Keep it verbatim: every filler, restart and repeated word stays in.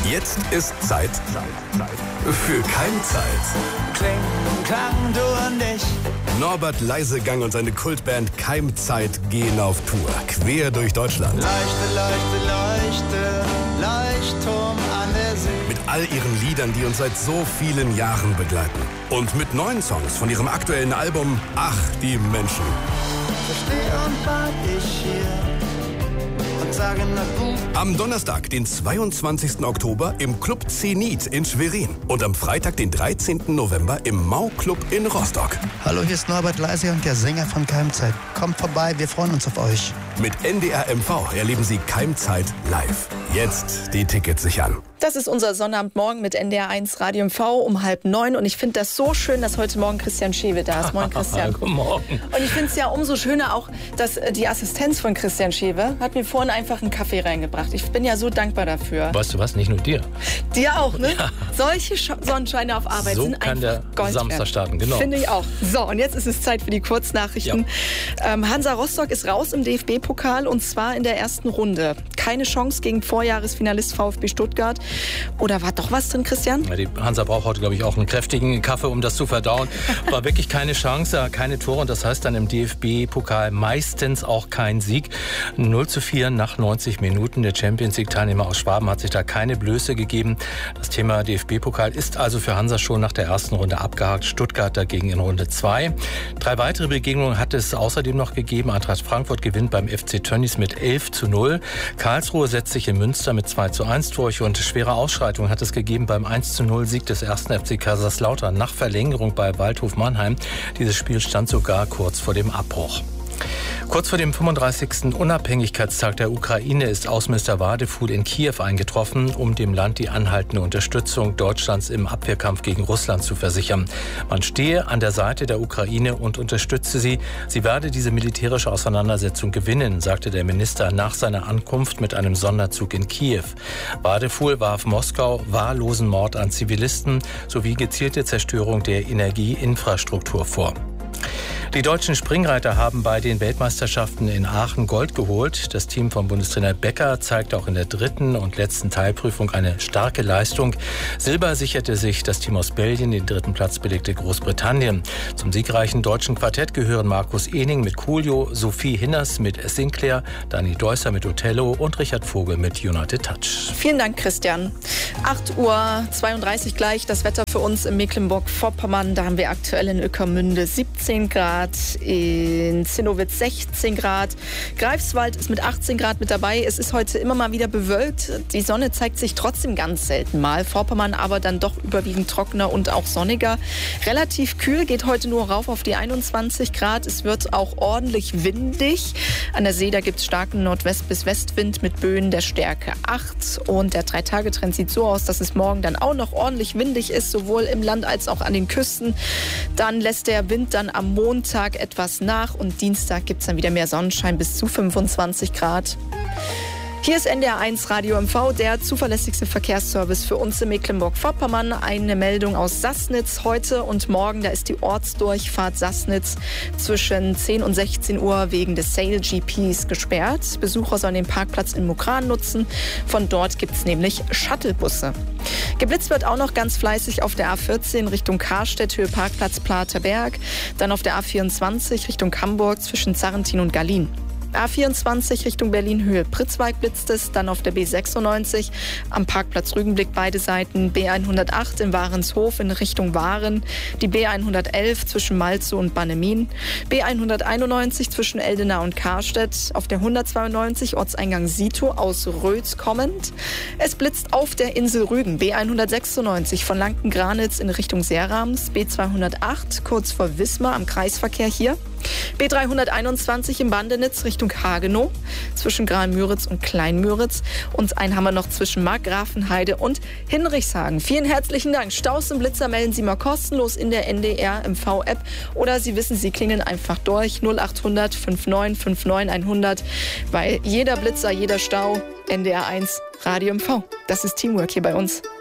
Jetzt ist Zeit für Keimzeit. Kling, klang, du und ich. Norbert Leisegang und seine Kultband Keimzeit gehen auf Tour, quer durch Deutschland. Leuchte, leuchte, leuchte, Leuchtturm an der See. Mit all ihren Liedern, die uns seit so vielen Jahren begleiten. Und mit neuen Songs von ihrem aktuellen Album Ach, die Menschen. So steh und wart ich hier und sage na gut. Am Donnerstag, den zweiundzwanzigsten Oktober im Club Zenit in Schwerin. Und am Freitag, den dreizehnten November im Mau-Club in Rostock. Hallo, hier ist Norbert Leisegang, der Sänger von Keimzeit. Kommt vorbei, wir freuen uns auf euch. Mit N D R M V erleben Sie Keimzeit live. Jetzt die Tickets sichern. Das ist unser Sonnabendmorgen mit N D R eins Radio M V um halb neun. Und ich finde das so schön, dass heute Morgen Christian Schewe da ist. Moin, Christian. Guten Morgen. Und ich finde es ja umso schöner auch, dass die Assistenz von Christian Schewe hat mir vorhin einfach einen Kaffee reingebracht. Ich bin ja so dankbar dafür. Weißt du was, nicht nur dir. Dir auch, ne? Ja. Solche Sch- Sonnenscheine auf Arbeit So sind kann einfach der Gold Samstag wert. starten, genau. Finde ich auch. So, und jetzt ist es Zeit für die Kurznachrichten. Ja. Ähm, Hansa Rostock ist raus im D F B-Pokal und zwar in der ersten Runde. Keine Chance gegen Vorjahresfinalist VfB Stuttgart. Oder war doch was drin, Christian? Ja, die Hansa braucht heute, glaube ich, auch einen kräftigen Kaffee, um das zu verdauen. War wirklich keine Chance, keine Tore. Und das heißt dann im D F B-Pokal meistens auch kein Sieg. null zu vier nach neunzig Minuten. Der Champions-League-Teilnehmer aus Schwaben hat sich da keine Blöße gegeben. Das Thema D F B-Pokal ist also für Hansa schon nach der ersten Runde abgehakt. Stuttgart dagegen in Runde zwei. Drei weitere Begegnungen hat es außerdem noch gegeben. Eintracht Frankfurt gewinnt beim F C Tönnies mit elf zu null. Karlsruhe setzt sich in Münster mit zwei zu eins durch. Und schwere Ausschreitungen hat es gegeben beim eins zu null Sieg des ersten F C Kaiserslautern nach Verlängerung bei Waldhof Mannheim. Dieses Spiel stand sogar kurz vor dem Abbruch. Kurz vor dem fünfunddreißigsten Unabhängigkeitstag der Ukraine ist Außenminister Wadefuhl in Kiew eingetroffen, um dem Land die anhaltende Unterstützung Deutschlands im Abwehrkampf gegen Russland zu versichern. Man stehe an der Seite der Ukraine und unterstütze sie. Sie werde diese militärische Auseinandersetzung gewinnen, sagte der Minister nach seiner Ankunft mit einem Sonderzug in Kiew. Wadefuhl warf Moskau wahllosen Mord an Zivilisten sowie gezielte Zerstörung der Energieinfrastruktur vor. Die deutschen Springreiter haben bei den Weltmeisterschaften in Aachen Gold geholt. Das Team von Bundestrainer Becker zeigte auch in der dritten und letzten Teilprüfung eine starke Leistung. Silber sicherte sich das Team aus Belgien, den dritten Platz belegte Großbritannien. Zum siegreichen deutschen Quartett gehören Markus Ehning mit Coolio, Sophie Hinners mit Sinclair, Dani Deusser mit Othello und Richard Vogel mit United Touch. Vielen Dank, Christian. acht Uhr zweiunddreißig gleich das Wetter für uns in Mecklenburg-Vorpommern. Da haben wir aktuell in Ueckermünde siebzehn Grad, in Zinnowitz sechzehn Grad. Greifswald ist mit achtzehn Grad mit dabei. Es ist heute immer mal wieder bewölkt. Die Sonne zeigt sich trotzdem ganz selten mal. Vorpommern aber dann doch überwiegend trockener und auch sonniger. Relativ kühl, geht heute nur rauf auf die einundzwanzig Grad. Es wird auch ordentlich windig. An der See, da gibt es starken Nordwest- bis Westwind mit Böen der Stärke acht. Und der Drei-Tage-Trend sieht so aus, dass es morgen dann auch noch ordentlich windig ist, sowohl im Land als auch an den Küsten. Dann lässt der Wind dann am Montag etwas nach und Dienstag gibt es dann wieder mehr Sonnenschein bis zu fünfundzwanzig Grad. Hier ist N D R eins Radio M V, der zuverlässigste Verkehrsservice für uns in Mecklenburg-Vorpommern. Eine Meldung aus Sassnitz heute und morgen. Da ist die Ortsdurchfahrt Sassnitz zwischen zehn und sechzehn Uhr wegen des Sail G Ps gesperrt. Besucher sollen den Parkplatz in Mukran nutzen. Von dort gibt es nämlich Shuttlebusse. Geblitzt wird auch noch ganz fleißig auf der A vierzehn Richtung Karstedt, Höhe Parkplatz Platerberg. Dann auf der A vierundzwanzig Richtung Hamburg zwischen Zarrentin und Gallien. A vierundzwanzig Richtung Berlin-Höhe Pritzwalk blitzt es, dann auf der B sechsundneunzig am Parkplatz Rügenblick beide Seiten, B hundertacht in Warenshof in Richtung Waren, die B hundertelf zwischen Malzow und Bannemin, B hunderteinundneunzig zwischen Eldena und Karstedt, auf der hundertzweiundneunzig Ortseingang Sito aus Rötz kommend. Es blitzt auf der Insel Rügen, B hundertsechsundneunzig von Lanken-Granitz in Richtung Seerams, B zweihundertacht kurz vor Wismar am Kreisverkehr hier. B dreihunderteinundzwanzig im Bandenitz Richtung Hagenow zwischen Graal-Müritz und Klein-Müritz. Und einen haben wir noch zwischen Markgrafenheide und Hinrichshagen. Vielen herzlichen Dank. Staus und Blitzer melden Sie mal kostenlos in der N D R M V-App. Oder Sie wissen, Sie klingeln einfach durch null achthundert neunundfünfzig neunundfünfzig hundert. Weil jeder Blitzer, jeder Stau, N D R eins Radio M V. Das ist Teamwork hier bei uns.